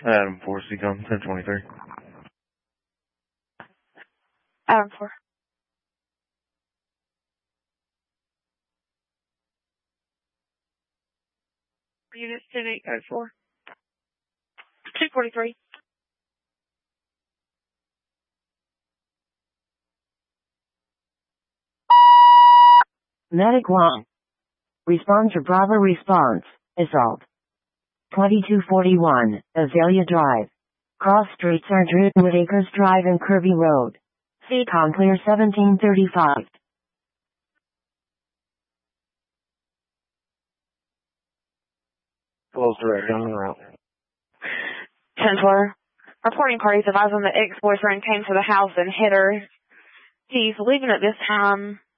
Adam 4, Seacom 1023. Adam 4. Unit 10804. 243. Medic 1. Response to Bravo response. Assault. 2241, Azalea Drive. Cross streets are Druidwood Acres Drive and Kirby Road. Seacom clear 1735. Close direct on the route. 10-4. Reporting parties advising the ex-boyfriend came to the house and hit her. He's leaving at this time.